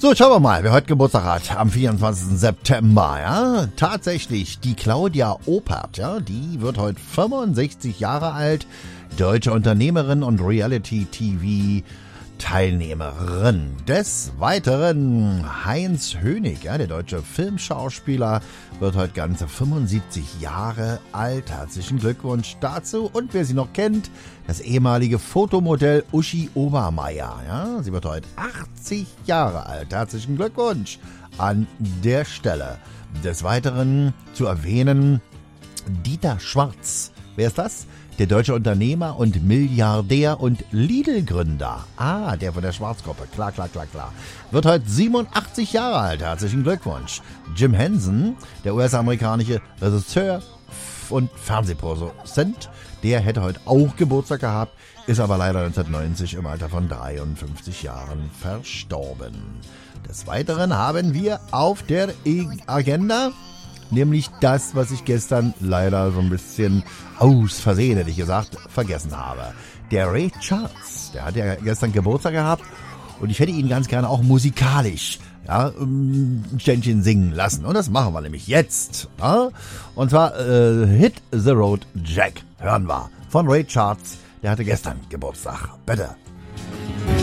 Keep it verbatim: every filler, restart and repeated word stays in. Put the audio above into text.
So, schauen wir mal, wer heute Geburtstag hat, am vierundzwanzigsten September, ja. Tatsächlich, die Claudia Obert, ja, die wird heute fünfundsechzig Jahre alt, deutsche Unternehmerin und Reality-T V-Teilnehmerin. Des Weiteren Heinz Hönig, ja, der deutsche Filmschauspieler, wird heute ganze fünfundsiebzig Jahre alt. Herzlichen Glückwunsch dazu. Und wer sie noch kennt, das ehemalige Fotomodell Uschi Obermeier. Ja, sie wird heute achtzig Jahre alt. Herzlichen Glückwunsch an der Stelle. Des Weiteren zu erwähnen Dieter Schwarz. Wer ist das? Der deutsche Unternehmer und Milliardär und Lidl-Gründer. Ah, der von der Schwarzgruppe. Klar, klar, klar, klar. Wird heute siebenundachtzig Jahre alt. Herzlichen Glückwunsch. Jim Henson, der U S-amerikanische Regisseur und Fernsehproduzent, der hätte heute auch Geburtstag gehabt, ist aber leider neunzehnhundertneunzig im Alter von dreiundfünfzig Jahren verstorben. Des Weiteren haben wir auf der Agenda nämlich das, was ich gestern leider so ein bisschen aus Versehen, hätte ich gesagt, vergessen habe. Der Ray Charles, der hat ja gestern Geburtstag gehabt und ich hätte ihn ganz gerne auch musikalisch, ja, ein Ständchen singen lassen. Und das machen wir nämlich jetzt. Ja? Und zwar äh, Hit the Road Jack hören wir von Ray Charles. Der hatte gestern Geburtstag. Bitte.